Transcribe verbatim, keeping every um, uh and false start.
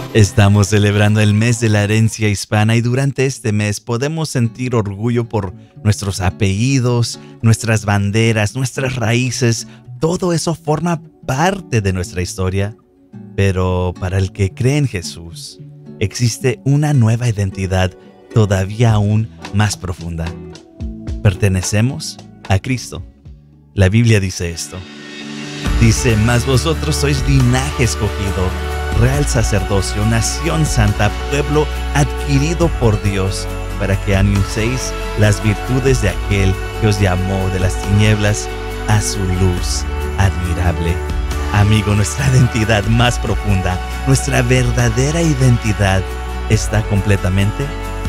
Estamos celebrando el mes de la herencia hispana y durante este mes podemos sentir orgullo por nuestros apellidos, nuestras banderas, nuestras raíces. Todo eso forma parte de nuestra historia. Pero para el que cree en Jesús, existe una nueva identidad todavía aún más profunda. Pertenecemos a Cristo. La Biblia dice esto. Dice, mas vosotros sois linaje escogido, real sacerdocio, nación santa, pueblo adquirido por Dios, para que anunciéis las virtudes de aquel que os llamó de las tinieblas a su luz admirable. Amigo, nuestra identidad más profunda, nuestra verdadera identidad está completamente